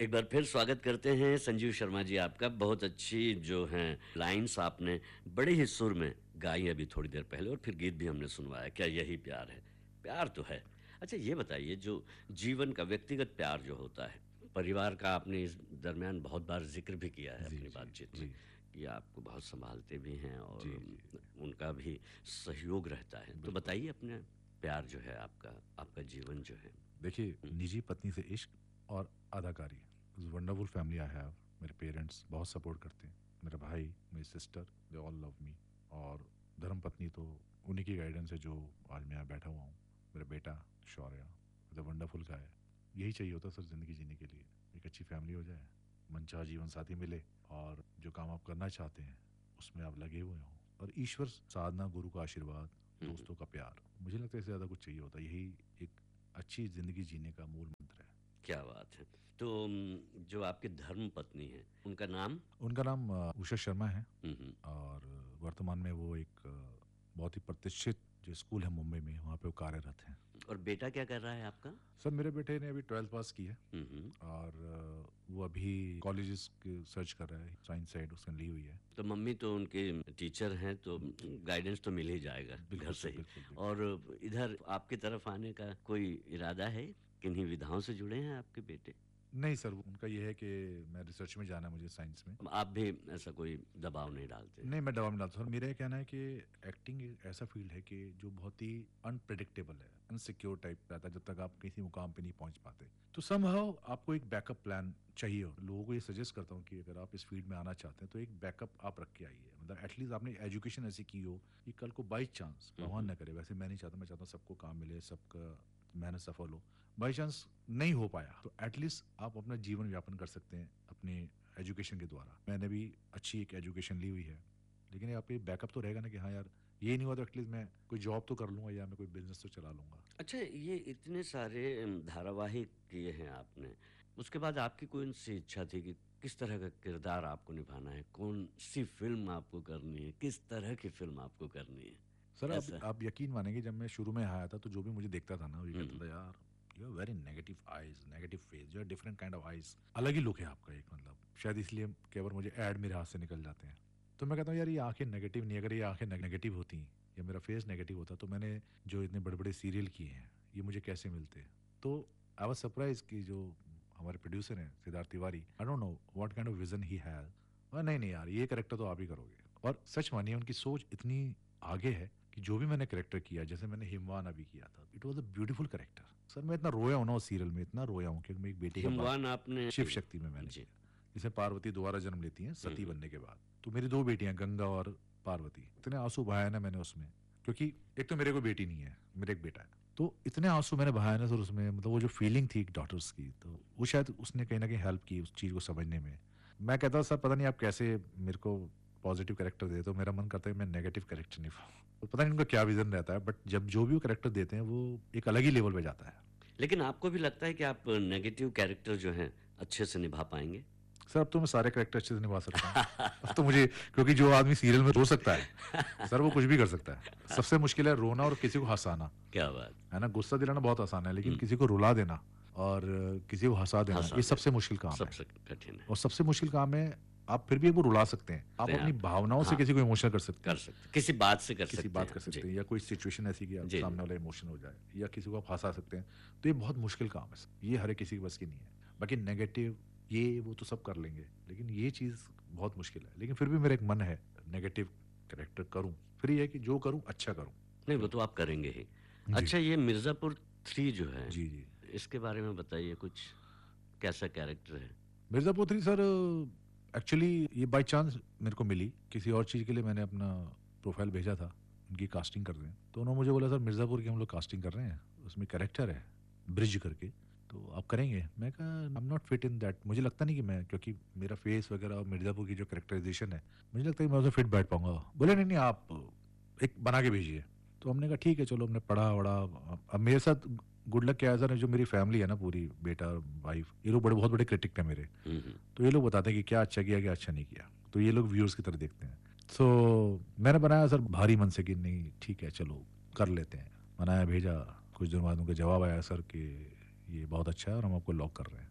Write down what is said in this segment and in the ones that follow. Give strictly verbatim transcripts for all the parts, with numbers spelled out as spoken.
एक बार फिर स्वागत करते हैं संजीव शर्मा जी आपका। बहुत अच्छी जो हैं लाइन्स आपने बड़े ही सुर में गाई अभी थोड़ी देर पहले और फिर गीत भी हमने सुनवाया। क्या यही प्यार है? प्यार तो है। अच्छा ये बताइए जो जीवन का व्यक्तिगत प्यार जो होता है, परिवार का आपने इस दरमियान बहुत बार ज़िक्र भी किया है जी, अपनी जी, बातचीत में जी, कि आपको बहुत सँभालते भी हैं और जी, जी, जी, उनका भी सहयोग रहता है। तो बिल्कुल। बताइए अपना प्यार जो है आपका, आपका जीवन जो है? देखिए, हुँ, निजी पत्नी से इश्क और अदाकारी वंडरफुल फैमिली आई हैव। मेरे पेरेंट्स बहुत सपोर्ट करते हैं। मेरा भाई, मेरी sister, they all love me. और धर्म पत्नी तो उन्हीं की गाइडेंस है जो आज मैं यहाँ बैठा हुआ हूँ। मेरा बेटा शौर्य द वंडरफुल का है। यही चाहिए होता सर ज़िंदगी जीने के लिए। एक अच्छी फैमिली हो जाए, मनचाहा जीवन साथी मिले और जो काम आप करना चाहते हैं उसमें आप लगे हुए हों, और ईश्वर साधना, गुरु का आशीर्वाद, हुँ, हुँ। दोस्तों का प्यार, मुझे लगता है इससे ज़्यादा कुछ चाहिए होता है। यही एक अच्छी ज़िंदगी जीने का मूल मंत्र है। क्या बात है! तो उम, जो आपकी धर्म पत्नी हैं, उनका नाम? उनका नाम अ, उषा शर्मा है। हुँ, हुँ। और वर्तमान में वो एक अ, बहुत ही प्रतिष्ठित जो स्कूल है मुंबई में, वहाँ पे वो कार्यरत हैं। और बेटा क्या कर रहा है आपका? सर मेरे बेटे ने अभी ट्वेल्थ पास की है। हुँ, हुँ। और अ, वो अभी कॉलेजेस सर्च कर रहा है, साइंस साइड उसने ली हुई है। तो मम्मी तो उनकी टीचर हैं, तो जी, गाइडेंस तो मिल ही जाएगा घर बिल्कुल से सर, ही। बिल्कुल बिल्कुल। और इधर आपकी तरफ आने का कोई इरादा है? किन्हीं विधाओं से जुड़े हैं आपके बेटे? नहीं सर, उनका ये है कि मैं रिसर्च में जाना है, मुझे साइंस में। आप भी ऐसा कोई दबाव नहीं डालते हैं? नहीं, मैं दवा में डालता हूँ। मेरा ये कहना है कि एक्टिंग एक ऐसा फील्ड है कि जो बहुत ही अनप्रिडिक्टेबल है, अनसिक्योर टाइप का रहता है जब तक आप किसी मुकाम पे नहीं पहुंच पाते। तो समहाउ आपको एक बैकअप प्लान चाहिए हो। लोगों को ये सजेस्ट करता हूँ कि अगर आप इस फील्ड में आना चाहते हैं तो एक बैकअप आप रख के आइए। मतलब एटलीस्ट आपने एजुकेशन ऐसी की हो कि कल को बाई चांस, हुँ, भगवान हुँ। न करे, वैसे मैं नहीं चाहता, मैं चाहता हूँ सबको काम मिले, सबका मेहनत सफल हो। बाई चांस नहीं हो पाया तो एटलीस्ट आप अपना जीवन व्यापन कर सकते हैं अपने एजुकेशन के द्वारा। मैंने भी अच्छी एक एजुकेशन ली हुई है, लेकिन यहाँ पे बैकअप तो रहेगा ना कि हाँ यार, ये नहीं हुआ तो एटलीस्ट मैं कोई जॉब तो कर लूंगा या मैं कोई बिजनेस तो चला लूंगा। अच्छा ये इतने सारे उम, धारावाहिक किए हैं आपने, उसके बाद आपकी कौन-सी इच्छा थी कि किस तरह का किरदार आपको निभाना है? कौन-सी फ़िल्म आपको करनी है? किस तरह की फ़िल्म आपको करनी है? सर आप ऐसा? आप यकीन मानेंगे, जब मैं शुरू में आया था तो जो भी मुझे देखता था ना, वो ये हुँ, कहता हुँ। था यार, you are very negative eyes, negative face, you are different kind of eyes. अलग ही लुक है आपका एक, मतलब शायद इसलिए कई बार मुझे ऐड मेरे हाथ से निकल जाते हैं। तो मैं कहता हूँ यार, ये आंखें नेगेटिव नहीं, अगर ये आंखें नेगेटिव होती या मेरा फेस नेगेटिव होता तो मैंने जो इतने बड़े बड़े सीरियल किए हैं ये मुझे कैसे मिलते। तो आई वाज सरप्राइज कि जो हमारे प्रोड्यूसर हैं Siddharth Tiwari, I don't know what kind of vision he has. और नहीं नहीं यार, ये करेक्टर तो आप ही करोगे। और सच मानिए उनकी सोच इतनी आगे है कि जो भी मैंने करेक्टर किया, जैसे मैंने हिमवान अभी किया था, it was a beautiful character. Sir मैं इतना रोया हूं ना उस सीरियल में, इतना रोया हूं कि मैं एक बेटी का बाप। हिमवान आपने शिव शक्ति में मैंने जी। किया, जिसमें पार्वती दोबारा जन्म लेती हैं हुँ, सती हुँ। बनने के बाद। तो मेरी दो बेटियां, गंगा और पार्वती, इतने आंसू बहाए ना मैंने उसमें, क्योंकि एक तो मेरे को बेटी नहीं है, मेरा एक बेटा है। तो इतने आंसू मैंने बहाए ना सर उसमें, मतलब वो जो फीलिंग थी डॉटर्स की, तो वो शायद उसने कहीं ना कहीं हेल्प की उस चीज़ को समझने में। मैं कहता हूँ सर, पता नहीं आप कैसे मेरे को पॉजिटिव कैरेक्टर देते हो, मेरा मन करता है मैं नेगेटिव कैरेक्टर निभाऊं। तो पता नहीं उनका क्या विजन रहता है, बट जब जो भी वो कैरेक्टर देते हैं वो एक अलग ही लेवल पे जाता है। लेकिन आपको भी लगता है कि आप नेगेटिव कैरेक्टर जो हैं, अच्छे से निभा पाएँगे? सर अब तो मैं सारे कैरेक्टर अच्छे से निभा सकता हूँ। अब तो मुझे, क्योंकि जो आदमी सीरियल में रो सकता है सर, वो कुछ भी कर सकता है। सबसे मुश्किल है रोना और किसी को हंसाना, क्या बात! है ना। गुस्सा दिलाना बहुत आसान है, लेकिन हुँ, किसी को रुला देना और किसी को हंसा देना, हँसा ये देना, सबसे मुश्किल काम है। सबसे कठिन है। और सबसे मुश्किल काम है, आप फिर भी वो रुला सकते हैं, आप सकते हैं अपनी आप। भावनाओं से हाँ, किसी को इमोशनल कर सकते कर हैं। सकते किसी बात से कर किसी सकते बात हैं। कर जी, सकते हैं, या कोई सिचुएशन ऐसी कि आप जी, सामने जी। वाला इमोशन हो जाए, या किसी को आप हंसा सकते हैं। तो ये बहुत मुश्किल काम है सर। ये हर एक किसी के बस की नहीं है। बाकी नेगेटिव ये वो तो सब कर लेंगे, लेकिन ये चीज़ बहुत मुश्किल है। लेकिन फिर भी मेरा एक मन है नेगेटिव कैरेक्टर करूं, फिर ये है कि जो करूं अच्छा करूं। नहीं, वो तो तो आप करेंगे ही। जी अच्छा ये मिर्ज़ापुर थ्री जो है, जी जी। इसके बारे में बताइए कुछ, कैसा कैरेक्टर है? मिर्ज़ापुर थ्री सर, एक्चुअली ये बाय चांस मेरे को मिली। किसी और चीज़ के लिए मैंने अपना प्रोफाइल भेजा था, उनकी कास्टिंग कर रहे हैं, तो उन्होंने मुझे बोला सर मिर्ज़ापुर की हम लोग कास्टिंग कर रहे हैं, उसमें कैरेक्टर है ब्रिज करके, तो आप करेंगे। मैं कहा I am not fit in that, मुझे लगता नहीं कि मैं, क्योंकि मेरा फेस वगैरह और मिर्ज़ापुर की जो कैरेक्टराइजेशन है, मुझे लगता है कि मैं उसमें फिट बैठ पाऊंगा। बोले नहीं नहीं, आप एक बना के भेजिए। तो हमने कहा ठीक है चलो, हमने पढ़ा वढ़ा। अब मेरे साथ गुड लक क्या है सर, जो मेरी फैमिली है ना पूरी, बेटा वाइफ, ये लोग बड़े बहुत बड़े क्रिटिक थे मेरे। हुँ, हुँ। तो ये लोग बताते हैं कि क्या अच्छा किया क्या अच्छा नहीं किया, तो ये लोग व्यूअर्स की तरह देखते हैं। सो मैंने बनाया सर भारी मन से कि नहीं ठीक है चलो कर लेते हैं। बनाया भेजा, कुछ दिन बाद उनका जवाब आया सर कि ये बहुत अच्छा है और हम आपको लॉक कर रहे हैं।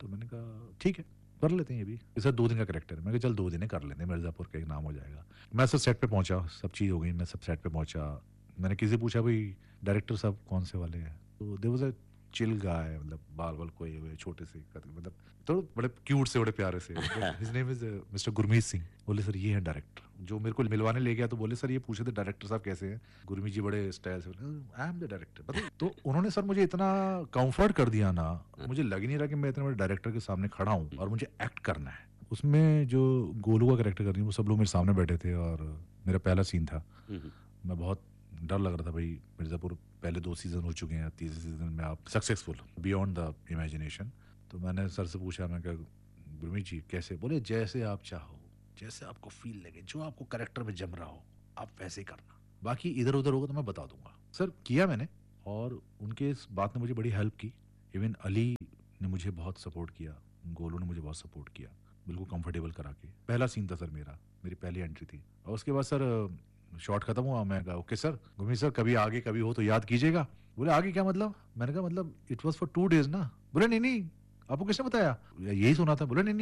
तो मैंने कहा ठीक है कर लेते हैं ये भी, इसे दो दिन का कैरेक्टर है। मैं कहा चल दो दिन है कर लेते हैं, मिर्ज़ापुर का एक नाम हो जाएगा। मैं सब सेट पे पहुंचा, सब चीज़ हो गई, मैं सब सेट पे पहुंचा। मैंने किसी से पूछा भाई डायरेक्टर साहब कौन से वाले हैं, तो there was a chill guy, मतलब बाल बाल कोए हुए छोटे से, मतलब तो बड़े क्यूट से बड़े प्यारे से। His name is mister Gurmeet Singh. बोले सर ये है डायरेक्टर, जो मेरे को मिलवाने ले गया तो बोले सर ये पूछे थे डायरेक्टर साहब कैसे हैं, गुरमीत जी बड़े स्टाइल से, आई एम द डायरेक्टर। तो उन्होंने सर मुझे इतना कंफर्ट कर दिया ना, मुझे लग ही नहीं रहा कि मैं इतने बड़े डायरेक्टर के सामने खड़ा हूँ और मुझे एक्ट करना है। उसमें जो गोलू का कैरेक्टर कर रही है वो सब लोग मेरे सामने बैठे थे और मेरा पहला सीन था। मैं बहुत डर लग रहा था भाई, मिर्ज़ापुर पहले दो सीजन हो चुके हैं, तीसरे सीजन में आप सक्सेसफुल बियॉन्ड द इमेजिनेशन। तो मैंने सर से पूछा, मैं कहा गुरमीत जी कैसे, बोले जैसे आप चाहो, जैसे आपको फील लगे, जो आपको कैरेक्टर में जम रहा हो आप वैसे ही करना, बाकी इधर उधर होगा तो मैं बता दूंगा। सर किया मैंने और उनके इस बात ने मुझे बड़ी हेल्प की। इवन अली ने मुझे बहुत सपोर्ट किया, गोलू ने मुझे बहुत सपोर्ट किया, बिल्कुल कंफर्टेबल करा के। पहला सीन था सर मेरा, मेरी पहली एंट्री थी। और उसके बाद सर शॉट खत्म हुआ, मैं कहा ओके सर, गुरमीत सर कभी आगे कभी हो तो याद कीजिएगा। बोले आगे क्या मतलब, मैंने कहा मतलब it was for two days ना। बोले नहीं नहीं आपको किसने बताया, यही सुना था। बोले नहीं नहीं